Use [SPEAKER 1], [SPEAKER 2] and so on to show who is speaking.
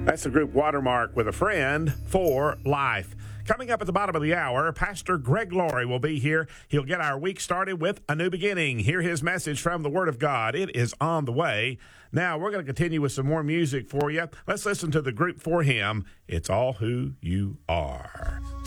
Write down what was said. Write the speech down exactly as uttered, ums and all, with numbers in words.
[SPEAKER 1] That's the group Watermark with a friend for life. Coming up at the bottom of the hour, Pastor Greg Laurie will be here. He'll get our week started with a new beginning. Hear his message from the Word of God. It is on the way. Now, we're going to continue with some more music for you. Let's listen to the group For Him. It's All Who You Are.